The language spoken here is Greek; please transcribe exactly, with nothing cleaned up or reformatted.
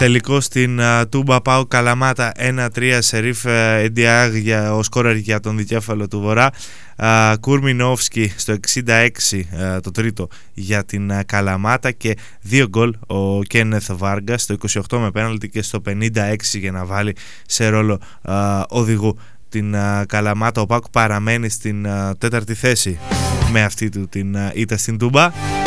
Τελικό στην uh, Τούμπα ΠΑΟΚ Καλαμάτα ένα τρία. Σερίφ Εντιάγ για ο σκόρερ για τον δικέφαλο του Βορρά. uh, Κουρμινόφσκι στο εξήντα έξι uh, το τρίτο για την uh, Καλαμάτα και δύο γκολ ο Κένεθ Βάργκα στο είκοσι οκτώ με πέναλτι και στο πενήντα έξι για να βάλει σε ρόλο uh, οδηγού την uh, Καλαμάτα. Ο ΠΑΟΚ παραμένει στην uh, τέταρτη θέση με αυτή του την uh, ήττα στην Τούμπα.